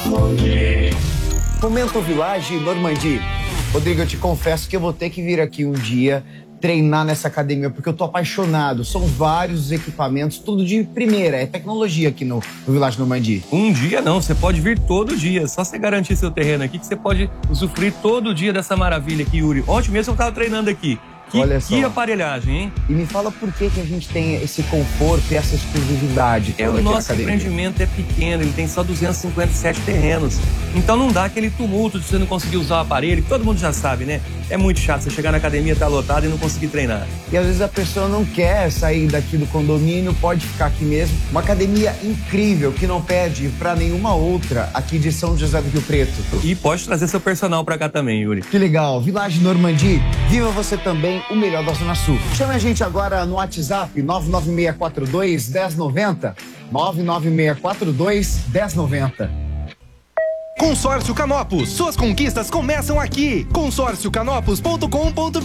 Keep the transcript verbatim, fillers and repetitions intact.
Momento Village Normandie. Rodrigo, eu te confesso que eu vou ter que vir aqui um dia treinar nessa academia, porque eu tô apaixonado. São vários equipamentos, tudo de primeira, é tecnologia aqui no, no Village Normandie. Um dia não, você pode vir todo dia. Só você garantir seu terreno aqui que você pode usufruir todo dia dessa maravilha aqui, Yuri. Ontem mesmo eu tava treinando aqui. Que, Olha só. Que aparelhagem, hein? E me fala por que, que a gente tem esse conforto e essa exclusividade. É, o nosso empreendimento é pequeno, ele tem só duzentos e cinquenta e sete terrenos. Então não dá aquele tumulto de você não conseguir usar o aparelho, que todo mundo já sabe, né? É muito chato você chegar na academia, tá lotado e não conseguir treinar. E às vezes a pessoa não quer sair daqui do condomínio, pode ficar aqui mesmo. Uma academia incrível que não perde pra nenhuma outra aqui de São José do Rio Preto. E pode trazer seu personal pra cá também, Yuri. Que legal. Village Normandie, viva você também o melhor da Zona Sul. Chame a gente agora no WhatsApp nove nove seis quatro dois, um zero nove zero. nove nove seis quatro dois, um zero nove zero. Consórcio Canopus, suas conquistas começam aqui. consórcio canopus ponto com ponto br.